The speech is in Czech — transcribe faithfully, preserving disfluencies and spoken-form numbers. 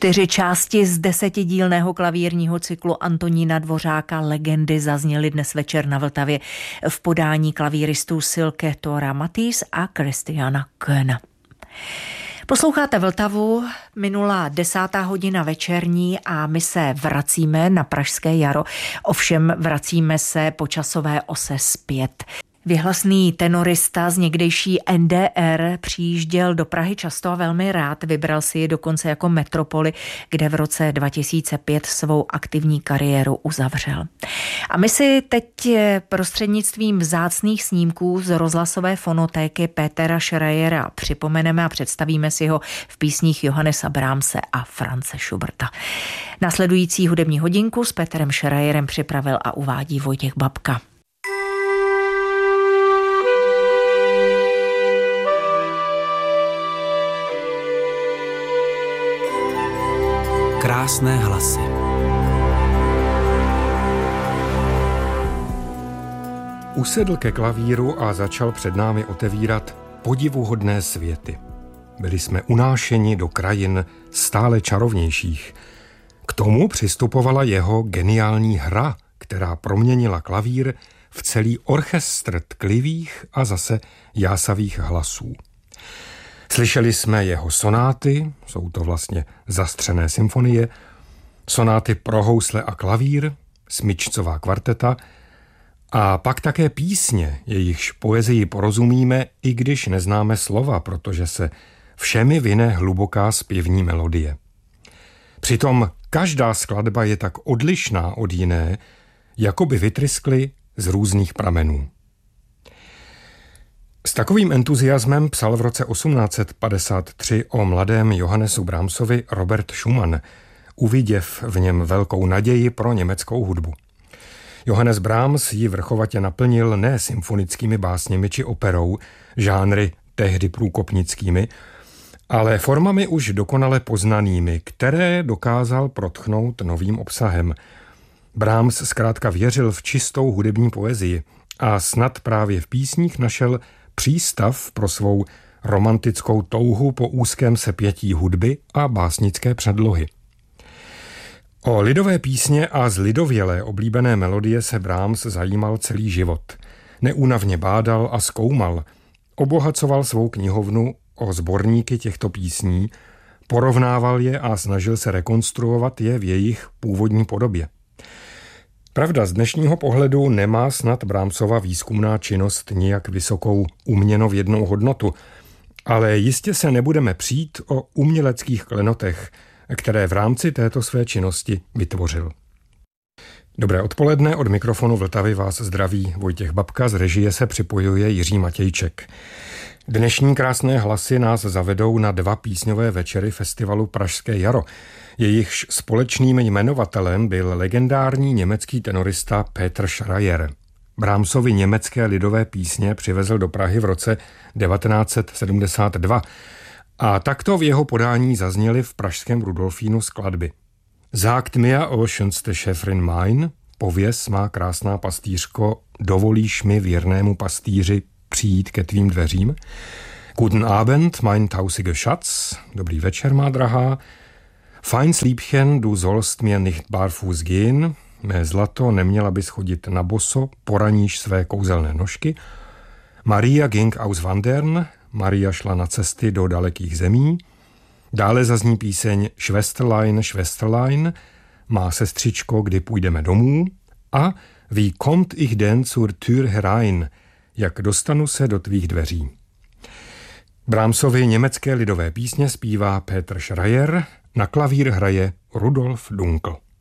Čtyři části z desetidílného klavírního cyklu Antonína Dvořáka Legendy zazněly dnes večer na Vltavě v podání klavíristů Silke Tora Matýs a Christiana Köhna. Posloucháte Vltavu, minulá desátá hodina večerní a my se vracíme na Pražské jaro, ovšem vracíme se po časové ose zpět. Věhlasný tenorista z někdejší N D R přijížděl do Prahy často a velmi rád, vybral si ji dokonce jako metropoli, kde v roce dva tisíce pět svou aktivní kariéru uzavřel. A my si teď prostřednictvím vzácných snímků z rozhlasové fonotéky Petera Schreiera připomeneme a představíme si ho v písních Johannesa Brahmse a Franze Schuberta. Následující hudební hodinku s Peterem Schreierem připravil a uvádí Vojtěch Babka. Krásné hlasy. Usedl ke klavíru a začal před námi otevírat podivuhodné světy. Byli jsme unášeni do krajin stále čarovnějších. K tomu přistupovala jeho geniální hra, která proměnila klavír v celý orchestr tklivých a zase jásavých hlasů. Slyšeli jsme jeho sonáty, jsou to vlastně zastřené symfonie, sonáty pro housle a klavír, smyčcová kvarteta a pak také písně, jejichž poezii porozumíme, i když neznáme slova, protože se všemi vine hluboká zpěvní melodie. Přitom každá skladba je tak odlišná od jiné, jako by vytryskly z různých pramenů. S takovým entuziasmem psal v roce osmnáct set padesát tři o mladém Johannesu Brahmsovi Robert Schumann, uviděv v něm velkou naději pro německou hudbu. Johannes Brahms ji vrchovatě naplnil ne symfonickými básněmi či operou, žánry tehdy průkopnickými, ale formami už dokonale poznanými, které dokázal protchnout novým obsahem. Brahms zkrátka věřil v čistou hudební poezii a snad právě v písních našel přístav pro svou romantickou touhu po úzkém sepětí hudby a básnické předlohy. O lidové písně a zlidovělé oblíbené melodie se Brahms zajímal celý život. Neúnavně bádal a zkoumal, obohacoval svou knihovnu o sborníky těchto písní, porovnával je a snažil se rekonstruovat je v jejich původní podobě. Pravda, z dnešního pohledu nemá snad Brahmsova výzkumná činnost nijak vysokou uměnovědnou hodnotu, ale jistě se nebudeme přít o uměleckých klenotech, které v rámci této své činnosti vytvořil. Dobré odpoledne, od mikrofonu Vltavy vás zdraví Vojtěch Babka, z režie se připojuje Jiří Matějček. Dnešní krásné hlasy nás zavedou na dva písňové večery festivalu Pražské jaro. Jejichž společným jmenovatelem byl legendární německý tenorista Peter Schreier. Brahmsovi německé lidové písně přivezl do Prahy v roce devatenáct set sedmdesát dva a takto v jeho podání zazněly v pražském Rudolfínu skladby. Sagt mir, o schönste Schäferin mein, pověz má krásná pastýřko, dovolíš mi věrnému pastýři přijít ke tvým dveřím. Guten Abend, mein tausige Schatz, dobrý večer, má drahá. Feins Liebchen, du sollst mir nicht barfuß gehen, mé zlato, neměla bys chodit na boso, poraníš své kouzelné nožky. Maria ging aus wandern, Maria šla na cesty do dalekých zemí. Dále zazní píseň Schwesterlein, Schwesterlein, má sestřičko, kdy půjdeme domů. A wie kommt ich denn zur Tür herein, jak dostanu se do tvých dveří. Brahmsovi německé lidové písně zpívá Peter Schreier, na klavír hraje Rudolf Dunkl.